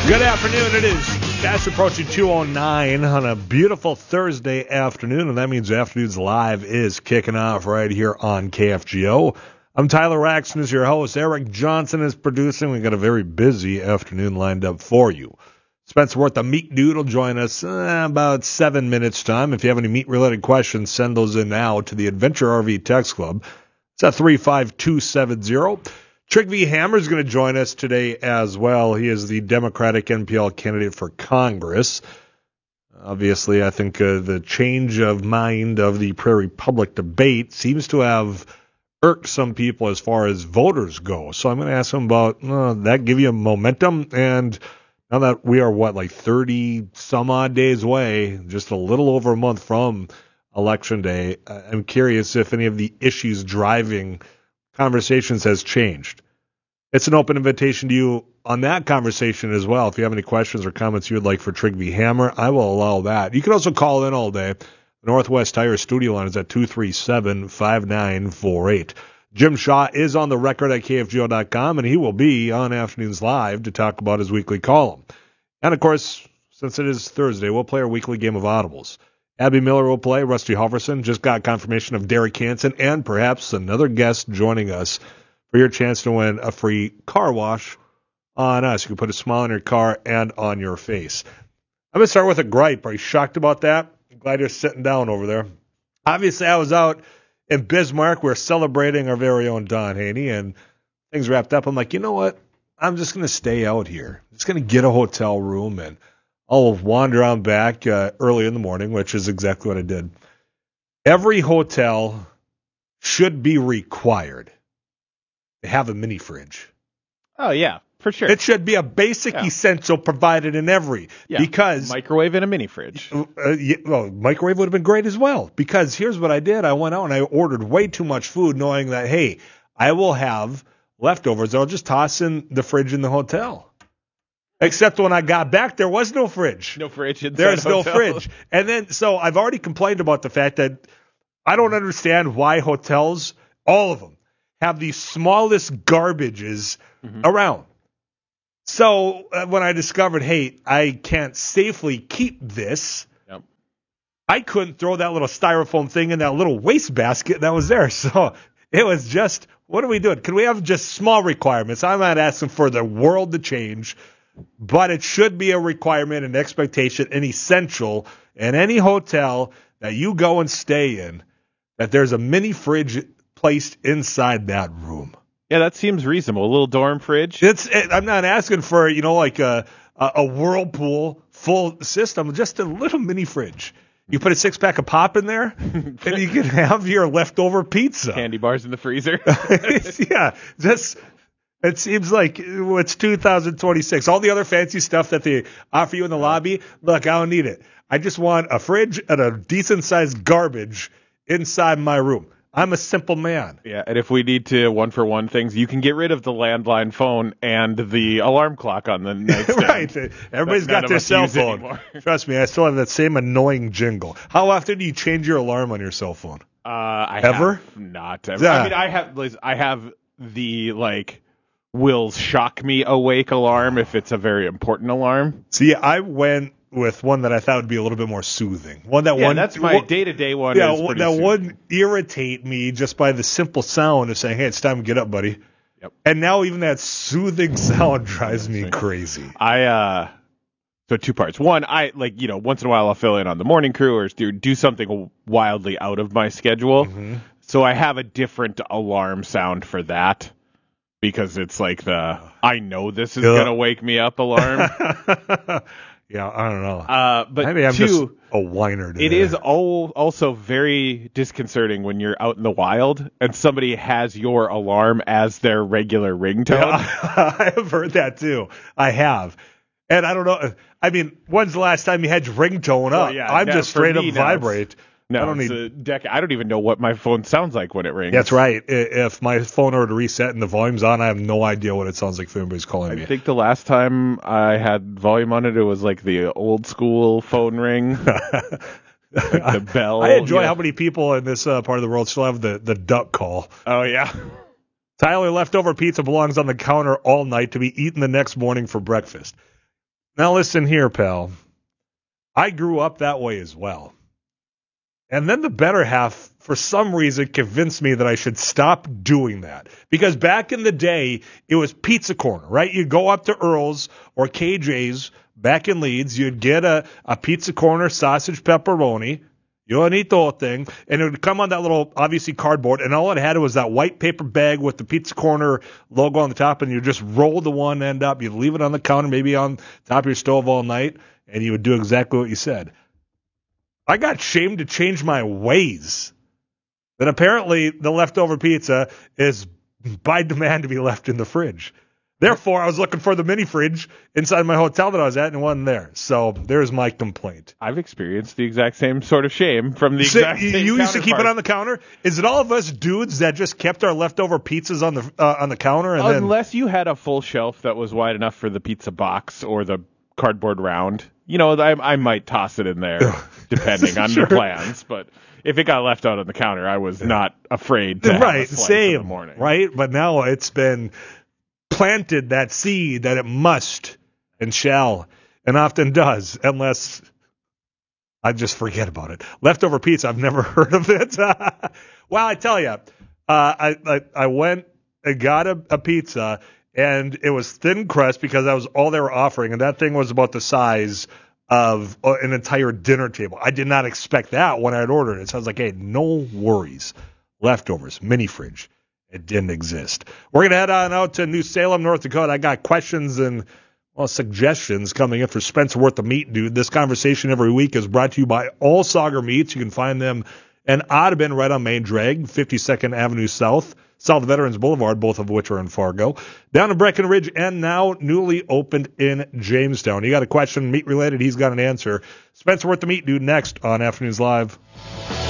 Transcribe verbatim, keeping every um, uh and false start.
Good afternoon. It is fast approaching two oh nine on a beautiful Thursday afternoon, and that means Afternoons Live is kicking off right here on K F G O. I'm Tyler Raxton as your host. Eric Johnson is producing. We've got a very busy afternoon lined up for you. Spencer Worth, the Meat Dude, will join us uh, about seven minutes' time. If you have any meat-related questions, send those in now to the Adventure R V Text Club. It's at three five two seven zero. Trygve Hammer is going to join us today as well. He is the Democratic N P L candidate for Congress. Obviously, I think uh, the change of mind of the Prairie Public debate seems to have irked some people as far as voters go. So I'm going to ask him about uh, that, give you momentum. And now that we are, what, like thirty some odd days away, just a little over a month from Election Day, I'm curious if any of the issues driving conversations has changed. It's an open invitation to you on that conversation as well. If you have any questions or comments you would like for Trygve Hammer, I will allow that. You can also call in all day. The Northwest Tire studio line is at two three seven, five nine four eight. Jim Shaw is on the record at K F G O dot com, and he will be on Afternoons Live to talk about his weekly column. And, of course, since it is Thursday, we'll play our weekly game of audibles. Abby Miller will play. Rusty Halverson just got confirmation of Derek Hansen and perhaps another guest joining us for your chance to win a free car wash on us. You can put a smile on your car and on your face. I'm going to start with a gripe. Are you shocked about that? I'm glad you're sitting down over there. Obviously, I was out in Bismarck. We're celebrating our very own Don Haney, and things wrapped up. I'm like, you know what? I'm just going to stay out here. I'm just going to get a hotel room, and I'll wander on back uh, early in the morning, which is exactly what I did. Every hotel should be required to have a mini fridge. Oh, yeah, for sure. It should be a basic yeah. essential provided in every. Yeah. Because microwave and a mini fridge. Uh, yeah, well, microwave would have been great as well. Because here's what I did. I went out and I ordered way too much food knowing that, hey, I will have leftovers. I'll just toss in the fridge in the hotel. Except when I got back, there was no fridge. No fridge inside There's no hotel. fridge. And then, so I've already complained about the fact that I don't understand why hotels, all of them, have the smallest garbages mm-hmm. around. So uh, when I discovered, hey, I can't safely keep this, yep. I couldn't throw that little styrofoam thing in that little wastebasket that was there. So it was just, what are we doing? Can we have just small requirements? I'm not asking for the world to change, but it should be a requirement, an expectation, an essential in any hotel that you go and stay in, that there's a mini fridge placed inside that room. Yeah, that seems reasonable. A little dorm fridge. It's. It, I'm not asking for, you know, like a, a, a Whirlpool full system, just a little mini fridge. You put a six-pack of pop in there, and you can have your leftover pizza. Candy bars in the freezer. Yeah, just... It seems like it's two thousand twenty-six. All the other fancy stuff that they offer you in the lobby, look, I don't need it. I just want a fridge and a decent-sized garbage inside my room. I'm a simple man. Yeah, and if we need to one-for-one things, you can get rid of the landline phone and the alarm clock on the nightstand. Right. Everybody's got their cell phone. Trust me, I still have that same annoying jingle. How often do you change your alarm on your cell phone? Uh, I Ever? Have not ever. Yeah. I mean, I have, I have the, like... will shock me awake alarm if it's a very important alarm. See, I went with one that I thought would be a little bit more soothing. One that yeah, one that's my day to day one. Yeah, is pretty that soothing. wouldn't irritate me just by the simple sound of saying, "Hey, it's time to get up, buddy." Yep. And now even that soothing sound drives me crazy. I uh, so two parts. One, I like you know once in a while I'll fill in on the morning crew or do do something wildly out of my schedule. Mm-hmm. So I have a different alarm sound for that. Because it's like the, I know this is going to wake me up alarm. Yeah, I don't know. Uh, but Maybe I'm two, just a whiner today. It is all, also very disconcerting when you're out in the wild and somebody has your alarm as their regular ringtone. Yeah, I have heard that too. I have. And I don't know. I mean, when's the last time you had your ringtone up? Well, yeah, I'm just straight up vibrate. No, I don't it's need. a dec- I don't even know what my phone sounds like when it rings. That's right. If my phone were to reset and the volume's on, I have no idea what it sounds like if anybody's calling I me. I think the last time I had volume on it, it was like the old school phone ring. Like the bell. I enjoy yeah. how many people in this uh, part of the world still have the, the duck call. Oh, yeah. Tyler, leftover pizza belongs on the counter all night to be eaten the next morning for breakfast. Now listen here, pal. I grew up that way as well. And then the better half, for some reason, convinced me that I should stop doing that. Because back in the day, it was Pizza Corner, right? You'd go up to Earl's or K J's back in Leeds. You'd get a, a Pizza Corner sausage pepperoni. You don't eat the whole thing. And it would come on that little, obviously, cardboard. And all it had was that white paper bag with the Pizza Corner logo on the top. And you just roll the one end up. You'd leave it on the counter, maybe on top of your stove all night. And you would do exactly what you said. I got shamed to change my ways. That apparently the leftover pizza is by demand to be left in the fridge. Therefore, I was looking for the mini fridge inside my hotel that I was at and it wasn't there. So there's my complaint. I've experienced the exact same sort of shame from the exact so, same You used to keep it counterpart. on the counter? Is it all of us dudes that just kept our leftover pizzas on the uh, on the counter? And Unless you had a full shelf that was wide enough for the pizza box or the cardboard round. You know, I, I might toss it in there, depending on Sure. the plans. But if it got left out on the counter, I was not afraid to then have right, a slice same, in the morning. right? But now it's been planted, that seed that it must and shall and often does, unless I just forget about it. Leftover pizza, I've never heard of it. Well, I tell you, uh, I, I I went and got a, a pizza. And it was thin crust because that was all they were offering. And that thing was about the size of uh, an entire dinner table. I did not expect that when I had ordered it. So I was like, hey, no worries. Leftovers, mini fridge. It didn't exist. We're going to head on out to New Salem, North Dakota. I got questions and well, suggestions coming in for Spencer Worth the Meat Dude. This conversation every week is brought to you by All Sauger Meats. You can find them in Audubon right on Main Drag, fifty-second Avenue South. South Veterans Boulevard, both of which are in Fargo. Down in Breckenridge, and now newly opened in Jamestown. You got a question, meat related, he's got an answer. Spencer Worth the Meat Dude next on Afternoons Live.